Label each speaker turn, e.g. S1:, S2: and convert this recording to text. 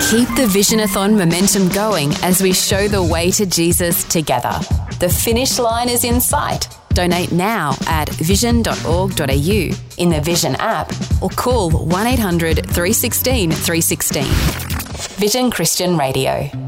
S1: Keep the Visionathon momentum going as we show the way to Jesus together. The finish line is in sight. Donate now at vision.org.au, in the Vision app, or call 1800 316 316. Vision Christian Radio.